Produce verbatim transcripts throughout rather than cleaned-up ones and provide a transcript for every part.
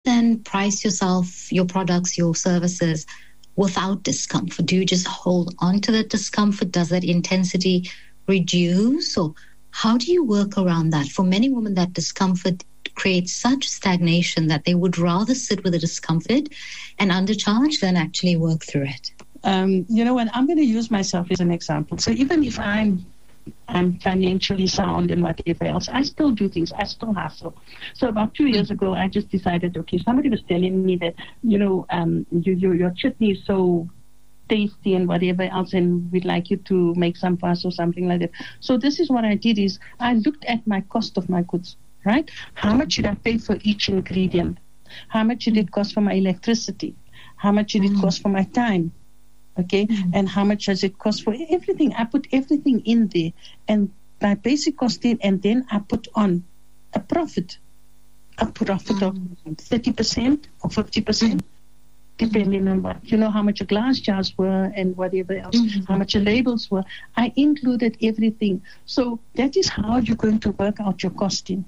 then price yourself, your products, your services without discomfort? Do you just hold on to that discomfort? Does that intensity reduce? Or how do you work around that? For many women, that discomfort creates such stagnation that they would rather sit with the discomfort and undercharge than actually work through it. Um, you know what? I'm going to use myself as an example. So even if I'm I'm financially sound and whatever else, I still do things. I still hustle. So about two years ago, I just decided, okay, somebody was telling me that, you know, um, you, you, your chutney is so tasty and whatever else, and we'd like you to make some for us or something like that. So this is what I did is I looked at my cost of my goods, right? How much should I pay for each ingredient? How much did it cost for my electricity? How much did it cost for my time? Okay, mm-hmm. And how much does it cost for everything? I put everything in there, and my basic cost in, and then I put on a profit, a profit mm-hmm. of thirty percent or fifty percent, mm-hmm. depending on what, you know, how much your glass jars were and whatever else, mm-hmm. how much your labels were. I included everything. So that is how you're going to work out your costing.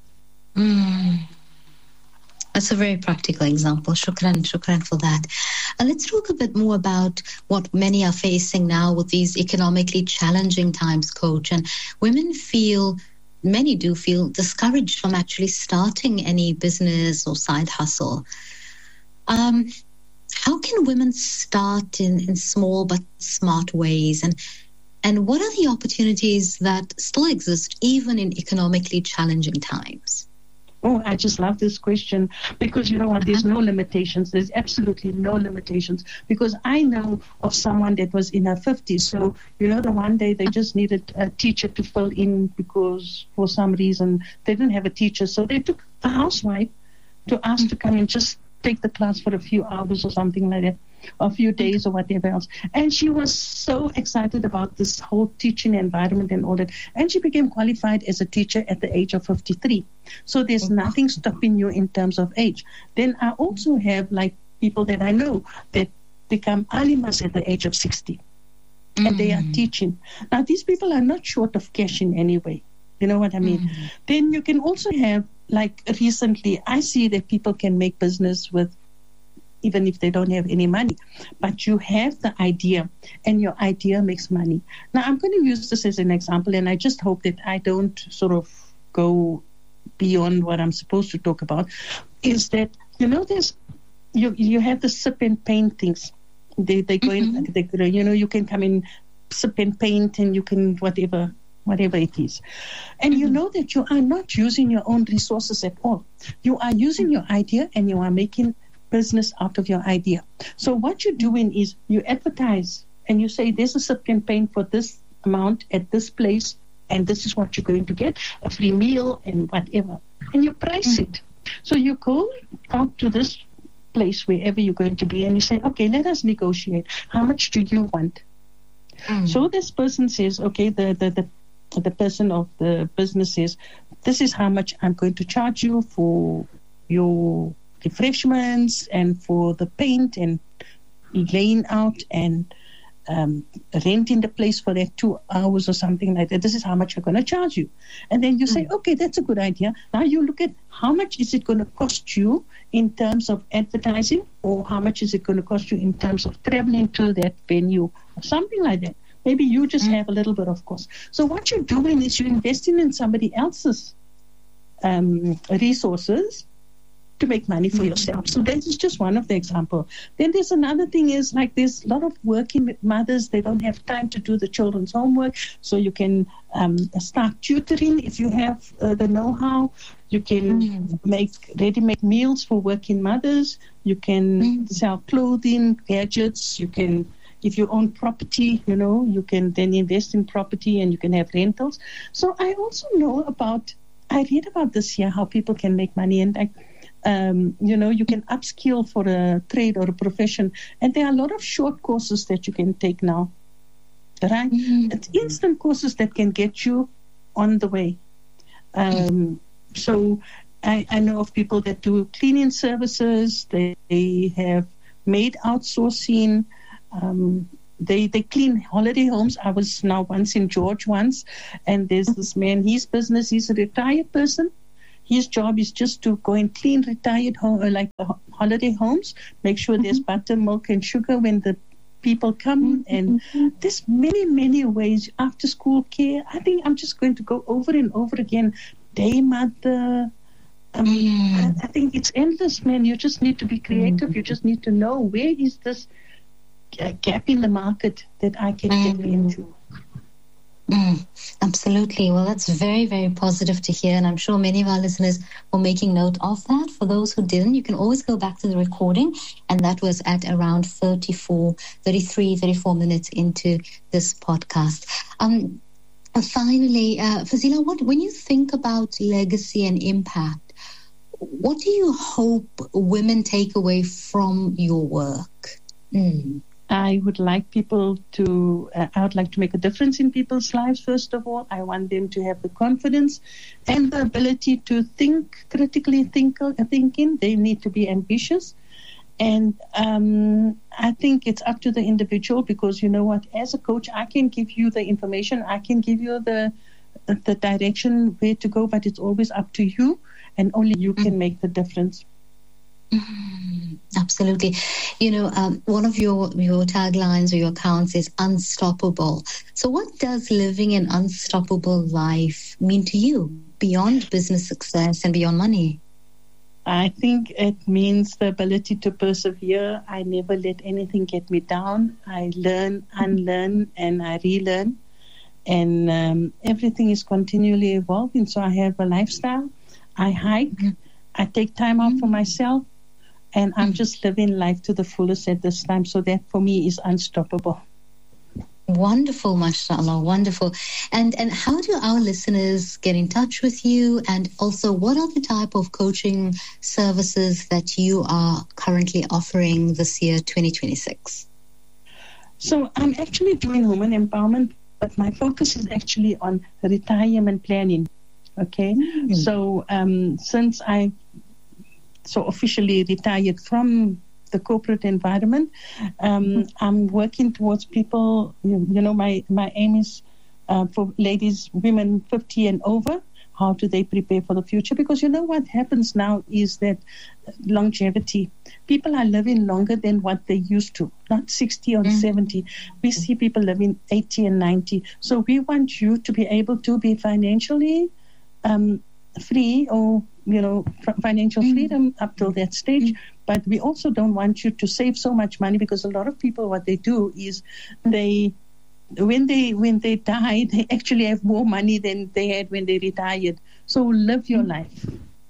Mm. That's a very practical example. Shukran, shukran for that. Uh, let's talk a bit more about what many are facing now with these economically challenging times, Coach. And women feel, many do feel discouraged from actually starting any business or side hustle. Um, how can women start in, in small but smart ways? And and what are the opportunities that still exist even in economically challenging times? Oh, I just love this question because, you know what, there's no limitations. There's absolutely no limitations because I know of someone that was in her fifties. So, you know, the one day they just needed a teacher to fill in because for some reason they didn't have a teacher. So they took a housewife to ask to come and just take the class for a few hours or something like that, or a few days or whatever else. And she was so excited about this whole teaching environment and all that. And she became qualified as a teacher at the age of fifty-three. So there's nothing stopping you in terms of age. Then I also have like people that I know that become alimas at the age of sixty. Mm. And they are teaching. Now, these people are not short of cash in any way. You know what I mean? Mm. Then you can also have, like recently, I see that people can make business with, even if they don't have any money, but you have the idea and your idea makes money. Now, I'm going to use this as an example, and I just hope that I don't sort of go beyond what I'm supposed to talk about, is that, you know, there's, you you have the sip and paint things. They, they go mm-hmm. in, they, you know, you can come in, sip and paint, and you can whatever, whatever it is. And mm-hmm. you know that you are not using your own resources at all. You are using your idea and you are making business out of your idea. So what you're doing is you advertise and you say there's a sip campaign for this amount at this place, and this is what you're going to get, a free meal and whatever. And you price mm-hmm. it. So you go out to this place wherever you're going to be and you say, okay, let us negotiate. How much do you want? Mm-hmm. So this person says, okay, the, the, the the person of the business says, this is how much I'm going to charge you for your refreshments and for the paint and laying out and um, renting the place for that two hours or something like that. This is how much I'm going to charge you. And then you say, mm. okay, that's a good idea. Now you look at how much is it going to cost you in terms of advertising, or how much is it going to cost you in terms of traveling to that venue or something like that. Maybe you just mm. have a little bit of cost. So what you're doing is you're investing in somebody else's um, resources to make money for yourself. So that is just one of the examples. Then there's another thing is like there's a lot of working mothers. They don't have time to do the children's homework. So you can um, start tutoring if you have uh, the know-how. You can mm. make ready-made meals for working mothers. You can mm. sell clothing, gadgets. You can, if you own property, you know, you can then invest in property and you can have rentals. So I also know about, I read about this here, how people can make money. And like, Um, you know, you can upskill for a trade or a profession. And there are a lot of short courses that you can take now, right? Mm-hmm. It's instant courses that can get you on the way. Um, so I, I know of people that do cleaning services. They, they have maid outsourcing. Um, they, they clean holiday homes. I was now once in George once, and there's this man, his business, he's a retired person. his job is just to go and clean retired home, like uh, holiday homes, make sure there's butter, milk, and sugar when the people come. And there's many, many ways. After school care, I think I'm just going to go over and over again. Day mother. I mean, mm. I, I think it's endless, man. You just need to be creative. Mm. You just need to know where is this uh, gap in the market that I can mm. get into. Mm, absolutely. Well, that's very, very positive to hear. And I'm sure many of our listeners were making note of that. For those who didn't, you can always go back to the recording. And that was at around thirty-four, thirty-three, thirty-four minutes into this podcast. Um, finally, uh, Fazila, what, when you think about legacy and impact, what do you hope women take away from your work? Mm. I would like people to, uh, I would like to make a difference in people's lives, first of all. I want them to have the confidence and the ability to think, critically think, uh, thinking. They need to be ambitious. And um, I think it's up to the individual because, you know what, as a coach, I can give you the information. I can give you the, the direction where to go, but it's always up to you. And only you can make the difference. Mm, absolutely. You know, um, one of your, your taglines or your accounts is unstoppable. So what does living an unstoppable life mean to you beyond business success and beyond money? I think it means the ability to persevere. I never let anything get me down. I learn, unlearn, and I relearn. And um, everything is continually evolving. So I have a lifestyle. I hike. Mm-hmm. I take time out mm-hmm. for myself. And I'm just living life to the fullest at this time. So that for me is unstoppable. Wonderful, mashallah, wonderful. And and how do our listeners get in touch with you? And also, what are the type of coaching services that you are currently offering this year, twenty twenty-six? So I'm actually doing women empowerment, but my focus is actually on retirement planning. Okay. Mm-hmm. So um, since I so officially retired from the corporate environment, um, mm-hmm. I'm working towards people, you, you know, my, my aim is uh, for ladies, women fifty and over, how do they prepare for the future? Because you know what happens now is that longevity, people are living longer than what they used to, not sixty or mm-hmm. seventy. We see people living eighty and ninety. So we want you to be able to be financially um, free or you know, financial freedom up till that stage. But we also don't want you to save so much money because a lot of people, what they do is they, when they when they die, they actually have more money than they had when they retired. So live your life.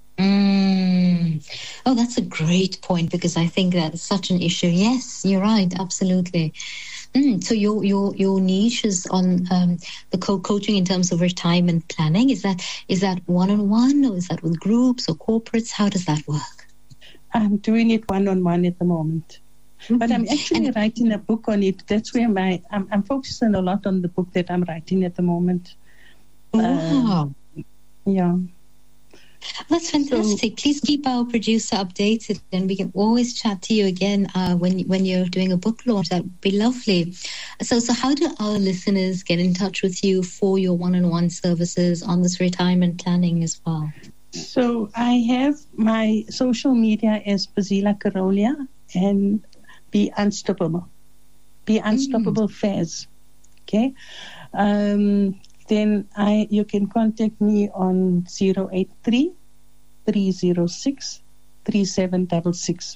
Mm. Oh, that's a great point because I think that's such an issue. Yes, you're right. Absolutely. Mm, so your your your niche is on um, the co- coaching in terms of retirement planning. Is that is that one on one or is that with groups or corporates? How does that work? I'm doing it one on one at the moment, mm-hmm. but I'm actually and, writing a book on it. That's where my I'm, I'm focusing a lot on the book that I'm writing at the moment. Wow. Uh, yeah. That's fantastic. So, please keep our producer updated and we can always chat to you again uh, when when you're doing a book launch. That would be lovely. So, so how do our listeners get in touch with you for your one-on-one services on this retirement planning as well? So I have my social media as Fazila Karolia and Be Unstoppable. Be Unstoppable mm. Fairs. Okay. Um, Then I you can contact me on zero eight three, three zero six, three seven six six.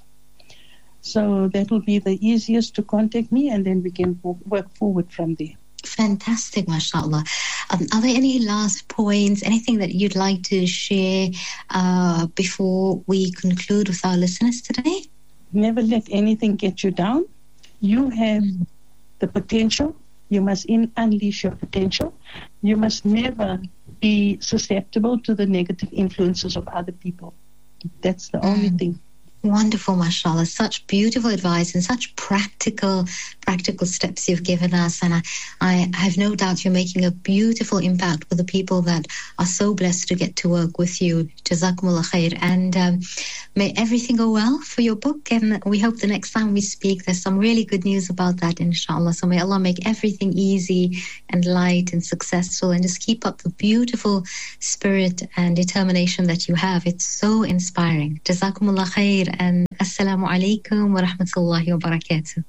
So that will be the easiest to contact me and then we can work forward from there. Fantastic, mashallah. Um, are there any last points, anything that you'd like to share uh, before we conclude with our listeners today? Never let anything get you down. You have mm. the potential. You must in, unleash your potential. You must never be susceptible to the negative influences of other people. That's the only mm. thing. Wonderful, mashallah. Such beautiful advice and such practical practical steps you've given us. And I, I have no doubt you're making a beautiful impact with the people that are so blessed to get to work with you. Jazakumullah khair. And um, may everything go well for your book. And we hope the next time we speak, there's some really good news about that, inshallah. So may Allah make everything easy and light and successful, and just keep up the beautiful spirit and determination that you have. It's so inspiring. Jazakumullah khair, and assalamu alaikum wa rahmatullahi wa barakatuh.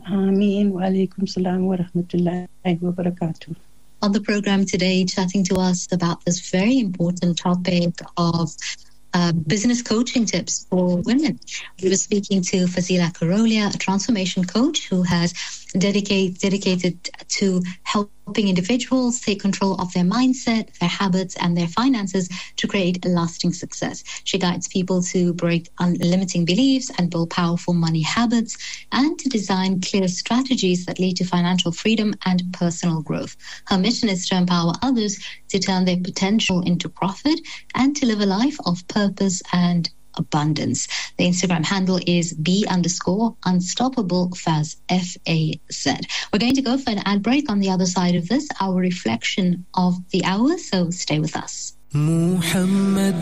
Ameen wa alaikum salam wa rahmatullahi wa barakatuh. On the program today, chatting to us about this very important topic of Uh, business coaching tips for women. We were speaking to Fazila Karolia, a transformation coach who has dedicate, dedicated to helping individuals take control of their mindset, their habits, and their finances to create lasting success. She guides people to break limiting beliefs and build powerful money habits, and to design clear strategies that lead to financial freedom and personal growth. Her mission is to empower others to turn their potential into profit and to live a life of purpose and abundance. The Instagram handle is B underscore unstoppable Faz, F A Z. We're going to go for an ad break. On the other side of this, our reflection of the hour, so stay with us. Muhammad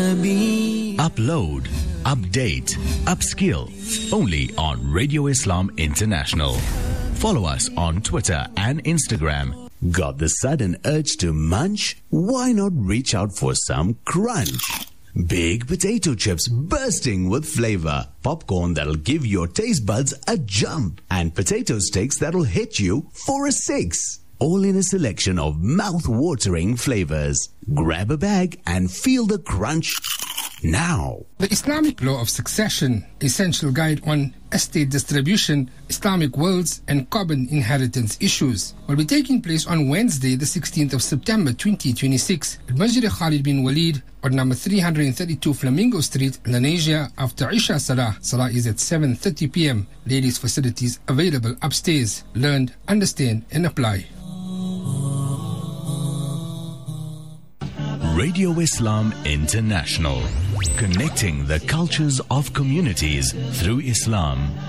Nabi. Upload, update, upskill, only on Radio Islam International. Follow us on Twitter and Instagram. Got the sudden urge to munch? Why not reach out for some crunch? Big potato chips bursting with flavor, popcorn that'll give your taste buds a jump, and potato sticks that'll hit you for a six. All in a selection of mouth-watering flavors. Grab a bag and feel the crunch now. The Islamic Law of Succession, Essential Guide on Estate Distribution, Islamic Wills and Common Inheritance Issues, will be taking place on Wednesday, the sixteenth of September twenty twenty-six at Masjid Khalid bin Walid on number three thirty-two Flamingo Street, Lenasia, after Isha Salah. Salah is at seven thirty p.m. Ladies' facilities available upstairs. Learn, understand and apply. Radio Islam International, connecting the cultures of communities through Islam.